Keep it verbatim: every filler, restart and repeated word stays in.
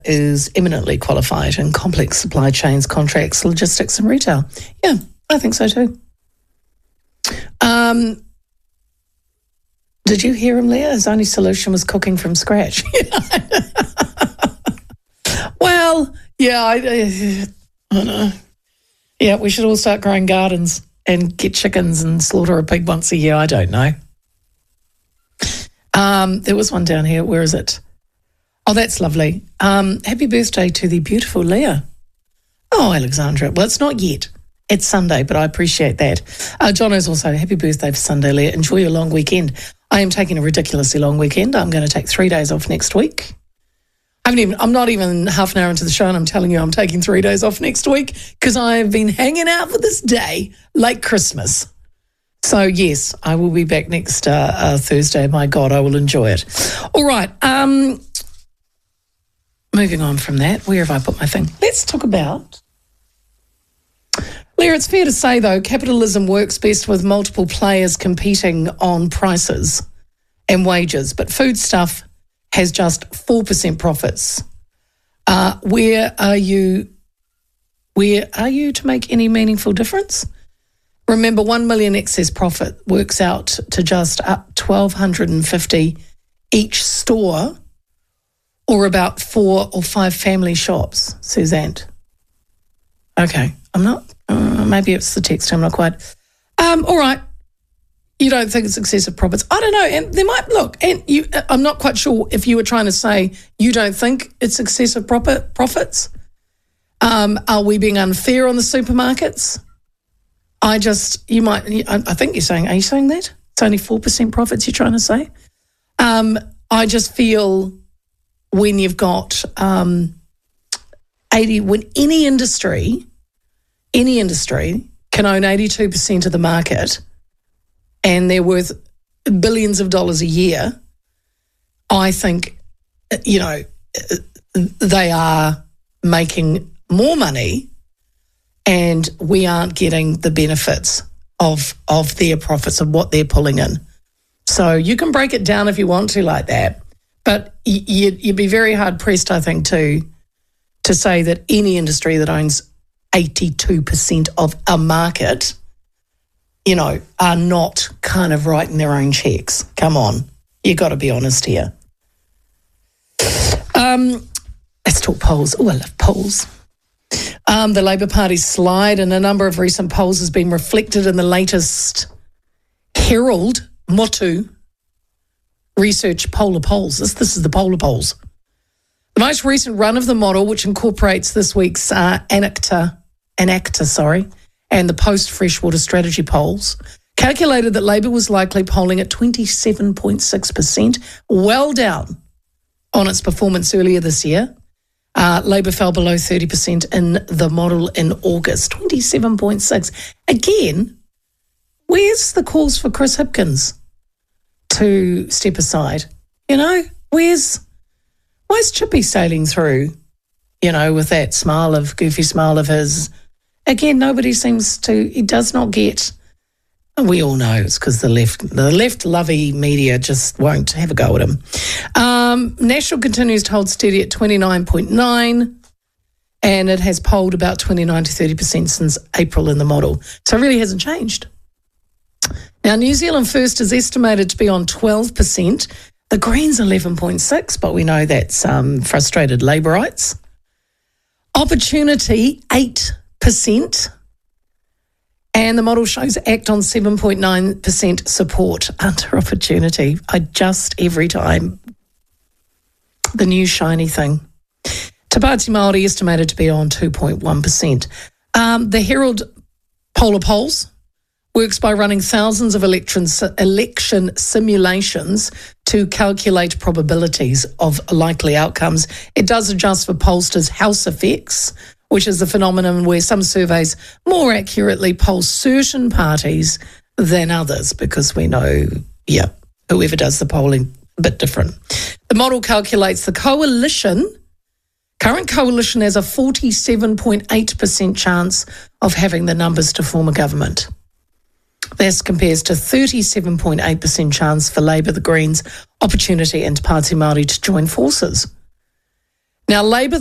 is eminently qualified in complex supply chains, contracts, logistics and retail. Yeah, I think so too. Um, did you hear him, Leah? His only solution was cooking from scratch. Well, yeah, I, I don't know. Yeah, we should all start growing gardens and get chickens and slaughter a pig once a year. I don't know. Um, there was one down here. Where is it? Oh, that's lovely. Um, happy birthday to the beautiful Leah. Oh, Alexandra. Well, it's not yet. It's Sunday, but I appreciate that. Uh, Jono's also, happy birthday for Sunday, Leah. Enjoy your long weekend. I am taking a ridiculously long weekend. I'm going to take three days off next week. I haven't even, I'm not even half an hour into the show and I'm telling you I'm taking three days off next week because I've been hanging out for this day like Christmas. So, yes, I will be back next uh, uh, Thursday. My God, I will enjoy it. All right. Um, moving on from that, where have I put my thing? Let's talk about... Leah, it's fair to say, though, capitalism works best with multiple players competing on prices and wages, but foodstuff has just four percent profits. Uh, where are you Where are you to make any meaningful difference? Remember, one million excess profit works out to just up twelve fifty each store or about four or five family shops, Suzanne. Okay, I'm not... Uh, maybe it's the text, I'm not quite. Um, all right. You don't think it's excessive profits? I don't know. And there might, look, and you, I'm not quite sure if you were trying to say you don't think it's excessive profit, profits. Um, are we being unfair on the supermarkets? I just, you might, I think you're saying, are you saying that? It's only four percent profits you're trying to say? Um, I just feel when you've got um, eighty, when any industry, any industry can own eighty-two percent of the market and they're worth billions of dollars a year, I think, you know, they are making more money and we aren't getting the benefits of of their profits, of what they're pulling in. So you can break it down if you want to like that, but you'd, you'd be very hard-pressed, I think, to, to say that any industry that owns eighty-two percent of a market, you know, are not kind of writing their own checks. Come on. You got to be honest here. Um, let's talk polls. Oh, I love polls. Um, the Labour Party's slide in a number of recent polls has been reflected in the latest Herald Motu research polar polls. This, this is the polar polls. The most recent run of the model, which incorporates this week's uh, ANACTA, ANACTA, sorry, and the post-Freshwater strategy polls, calculated that Labour was likely polling at twenty-seven point six percent, well down on its performance earlier this year. Uh, Labour fell below thirty percent in the model in August, twenty-seven point six. Again, where's the calls for Chris Hipkins to step aside? You know, where's... Why's Chippy sailing through, you know, with that smile of, goofy smile of his? Again, nobody seems to, he does not get, we all know it's because the left, the left-lovey media just won't have a go at him. Um, National continues to hold steady at twenty-nine point nine and it has polled about twenty-nine to thirty percent since April in the model. So it really hasn't changed. Now, New Zealand First is estimated to be on twelve percent. The Greens eleven point six, but we know that's um, frustrated Labourites. Opportunity, eight percent. And the model shows ACT on seven point nine percent support under Opportunity. I just, every time, the new shiny thing. Te Pāti Māori estimated to be on two point one percent. Um, the Herald Polar Polls works by running thousands of election, election simulations to calculate probabilities of likely outcomes. It does adjust for pollsters' house effects, which is the phenomenon where some surveys more accurately poll certain parties than others, because we know, yeah, whoever does the polling, a bit different. The model calculates the coalition, current coalition has a forty-seven point eight percent chance of having the numbers to form a government. This compares to thirty-seven point eight percent chance for Labour, the Greens, Opportunity and Te Pāti Māori to join forces. Now, Labor